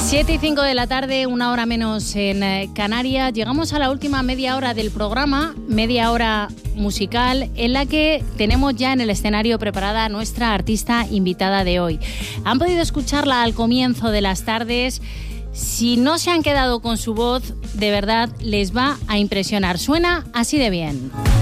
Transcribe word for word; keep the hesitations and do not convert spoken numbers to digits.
siete y cinco de la tarde, una hora menos en Canarias. Llegamos a la última media hora del programa, media hora musical, en la que tenemos ya en el escenario preparada a nuestra artista invitada de hoy. Han podido escucharla al comienzo de las tardes. Si no se han quedado con su voz, de verdad les va a impresionar. Suena así de bien.